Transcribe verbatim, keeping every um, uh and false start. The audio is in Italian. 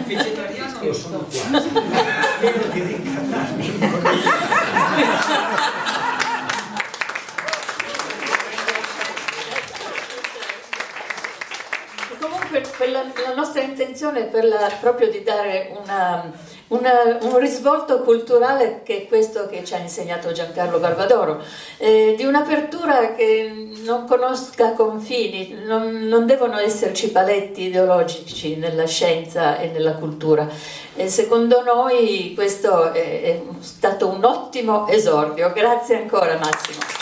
vegetariano lo sono quasi, spero di rincarnarmi. Comunque quella, la nostra intenzione è quella proprio di dare una, una, un risvolto culturale, che è questo che ci ha insegnato Giancarlo Barbadoro, eh, di un'apertura che non conosca confini, non, non devono esserci paletti ideologici nella scienza e nella cultura. E secondo noi questo è, è stato un ottimo esordio. Grazie ancora Massimo.